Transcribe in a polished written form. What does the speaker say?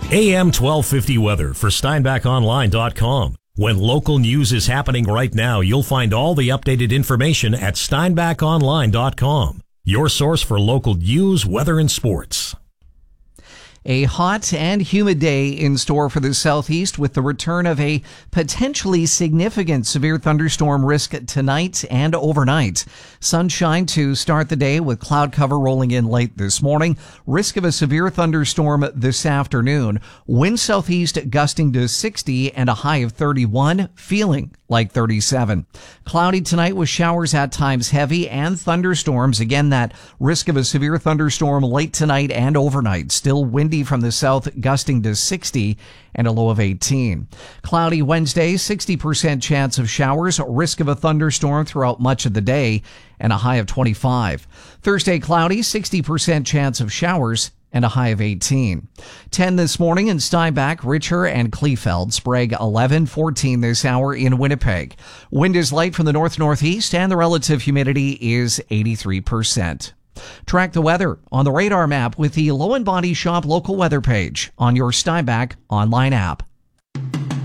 AM 1250 weather for SteinbachOnline.com. When local news is happening right now, you'll find all the updated information at SteinbachOnline.com. Your source for local news, weather, and sports. A hot and humid day in store for the southeast with the return of a potentially significant severe thunderstorm risk tonight and overnight. Sunshine to start the day with cloud cover rolling in late this morning. Risk of a severe thunderstorm this afternoon. Wind southeast gusting to 60 and a high of 31, feeling like 37. Cloudy tonight with showers at times heavy and thunderstorms. Again, that risk of a severe thunderstorm late tonight and overnight. Still windy from the south, gusting to 60 and a low of 18. Cloudy Wednesday, 60% chance of showers, risk of a thunderstorm throughout much of the day, and a high of 25. Thursday, cloudy, 60% chance of showers, and a high of 18. 10 this morning in Steinbach, Richer, and Kleefeld. Sprague 11, 14 this hour in Winnipeg. Wind is light from the north-northeast, and the relative humidity is 83%. Track the weather on the radar map with the Low and Body Shop local weather page on your Steinbach online app.